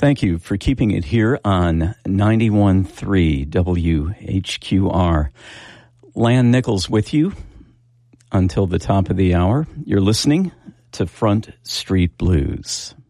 Thank you for keeping it here on 91.3 WHQR. Lan Nichols with you until the top of the hour. You're listening to Front Street Blues.